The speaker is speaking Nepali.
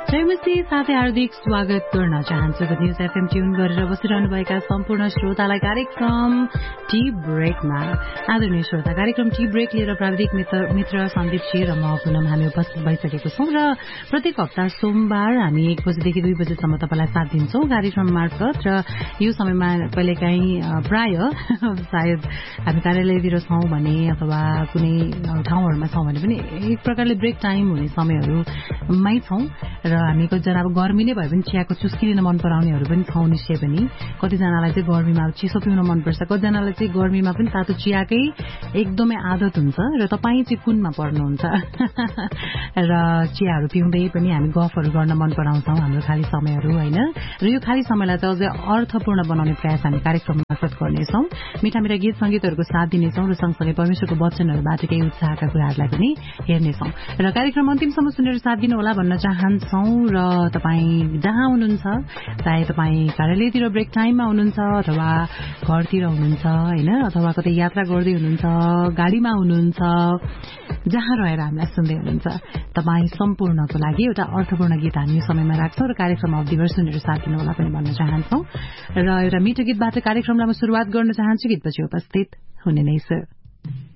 नमस्ते साथै हार्दिक स्वागत गर्न चाहन्छु न्यूज एफएम ट्युन गरेर बसिरहनुभएका सम्पूर्ण श्रोतालाई कार्यक्रम टी ब्रेकमा। आदरणीय श्रोता, कार्यक्रम टी ब्रेक लिएर प्राविधिक मित्र सन्दीप जी र म पुनम हामी उपस्थित भइसकेको छौं र प्रत्येक हप्ता सोमबार हामी 1 बजेदेखि 2 बजेसम्म तपाईलाई साथ दिन्छौं कार्यक्रम मार्फत। र यो समयमा कहिलेकाहीँ प्राय सायद हामी कार्यालयतिर छौं भने अथवा कुनै ठाउँहरूमा छौं भने पनि एक प्रकारले ब्रेक टाइम हुने समयहरूमै छौं र हामी कतिजना अब गर्मी नै भए पनि चियाको चुस्की लिन मन पराउनेहरू पनि छौं निश्चय पनि। कतिजनालाई चाहिँ गर्मीमा चिसो पिउन मनपर्छ, कतिजनालाई चाहिँ गर्मीमा पनि तातो चियाकै एकदमै आदत हुन्छ र तपाईँ चाहिँ कुनमा पर्नुहुन्छ र चियाहरू पिउँदै पनि हामी गफहरू गर्न मन पराउँछौं हाम्रो खाली समयहरू, होइन? र यो खाली समयलाई चाहिँ अझै अर्थपूर्ण बनाउने प्रयास हामी कार्यक्रम मार्फत गर्नेछौं। मिठा मिठा गीत संगीतहरूको साथ दिनेछौं र सँगसँगै परमेश्वरको वचनहरूबाट केही उत्साहका कुराहरूलाई पनि हेर्नेछौं र कार्यक्रम अन्तिमसम्म सुनेर साथ दिनुहोला भन्न चाहन्छौं। र तपाईँ जहाँ हुनुहुन्छ, चाहे तपाईँ कार्यालयतिर ब्रेक टाइममा हुनुहुन्छ अथवा घरतिर हुनुहुन्छ, होइन, अथवा कतै यात्रा गर्दै हुनुहुन्छ, गाडीमा हुनुहुन्छ, जहाँ रहेर हामीलाई सुन्दै हुनुहुन्छ, तपाईँ सम्पूर्णको लागि एउटा अर्थपूर्ण गीत हामी यो समयमा राख्छौं र कार्यक्रम अवधिभर सुनेर साथ दिनुहोला पनि भन्न चाहन्छौं। र एउटा मिठो गीतबाट कार्यक्रमलाई म शुरूआत गर्न चाहन्छु, गीतपछि उपस्थित हुने नै छु।